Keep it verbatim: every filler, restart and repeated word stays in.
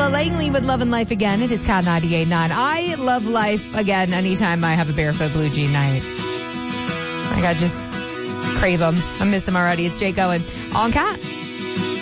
Angela Langley with Love and Life Again. It is Cat ninety-eight point nine. I love life again anytime I have a barefoot blue jean night. Like I just crave them. I miss them already. It's Jake Owen on Cat.